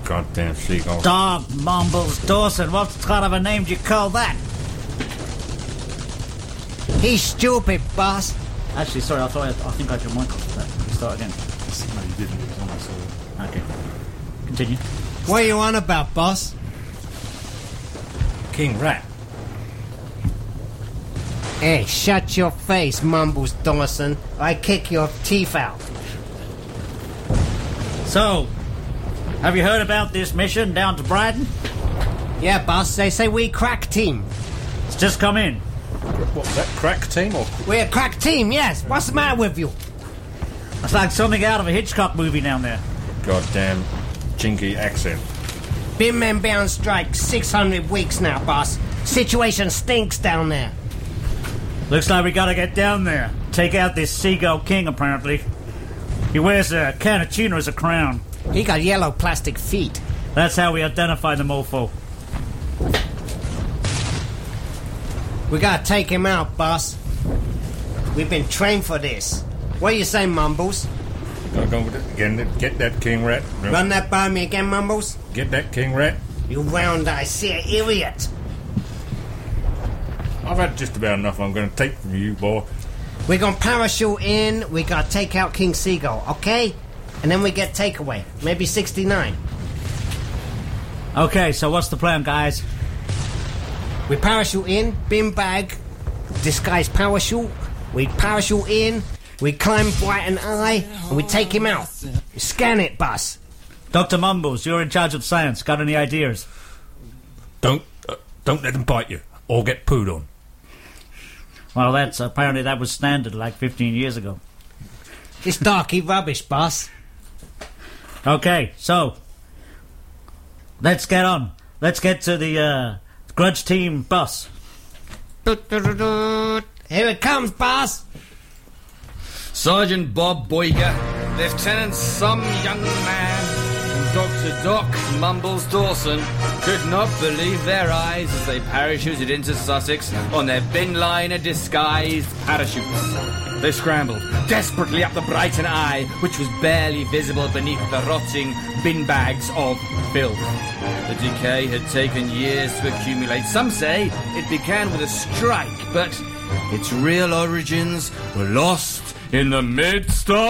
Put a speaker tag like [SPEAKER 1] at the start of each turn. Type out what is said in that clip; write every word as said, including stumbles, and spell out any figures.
[SPEAKER 1] goddamn seagull.
[SPEAKER 2] Dog Mumbles Dawson, what kind of a name do you call that?
[SPEAKER 3] He's stupid, boss.
[SPEAKER 2] Actually, sorry, I thought I, I think I had your mic off. Let's start again.
[SPEAKER 1] No, you didn't. It was on my sword.
[SPEAKER 2] Okay. Continue.
[SPEAKER 3] What are you on about, boss?
[SPEAKER 1] King Rat.
[SPEAKER 3] Hey, shut your face, Mumbles Dawson. I kick your teeth out.
[SPEAKER 2] So, have you heard about this mission down to Brighton?
[SPEAKER 3] Yeah, boss, they say we crack team.
[SPEAKER 2] It's just come in.
[SPEAKER 1] What was that, crack team or...
[SPEAKER 3] We're a crack team, yes. What's the matter with you?
[SPEAKER 2] It's like something out of a Hitchcock movie down there.
[SPEAKER 1] Goddamn jinky accent.
[SPEAKER 3] Bin men been on strike six hundred weeks now, boss. Situation stinks down there.
[SPEAKER 2] Looks like we gotta get down there. Take out this Seagull King, apparently. He wears a can of tuna as a crown.
[SPEAKER 3] He got yellow plastic feet.
[SPEAKER 2] That's how we identify the mofo.
[SPEAKER 3] We gotta take him out, boss. We've been trained for this. What do you say, Mumbles?
[SPEAKER 1] Gotta go with it again. Get that King Rat.
[SPEAKER 3] Run that by me again, Mumbles?
[SPEAKER 1] Get that King Rat.
[SPEAKER 3] You round-eyed seer idiot.
[SPEAKER 1] I've had just about enough I'm going to take from you, boy.
[SPEAKER 3] We're gonna parachute in, we gotta take out King Seagull, okay? And then we get takeaway. Maybe sixty-nine.
[SPEAKER 2] Okay, so what's the plan, guys?
[SPEAKER 3] We parachute in, bin bag, disguise parachute. We parachute in, we climb Brighton Eye, and we take him out. Scan it, boss.
[SPEAKER 2] Doctor Mumbles, you're in charge of science. Got any ideas?
[SPEAKER 1] Don't, uh, don't let them bite you, or get pooed on.
[SPEAKER 2] Well, that's apparently that was standard like fifteen years ago.
[SPEAKER 3] It's darky rubbish, boss.
[SPEAKER 2] Okay, so let's get on. Let's get to the uh, Grudge Team bus.
[SPEAKER 3] Here it comes, boss.
[SPEAKER 4] Sergeant Bob Boyger, Lieutenant some young man, and Doctor Doc Mumbles Dawson could not believe their eyes as they parachuted into Sussex on their bin liner disguised parachutes. They scrambled desperately up the Brighton Eye, which was barely visible beneath the rotting bin bags of filth. The decay had taken years to accumulate. Some say it began with a strike, but its real origins were lost in the midst of